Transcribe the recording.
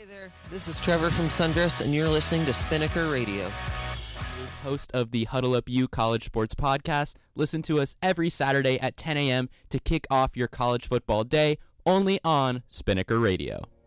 there, this is Trevor from Sundress, and you're listening to Spinnaker Radio. Host of the Huddle Up U College Sports Podcast. Listen to us every Saturday at 10 a.m. to kick off your college football day, only on Spinnaker Radio.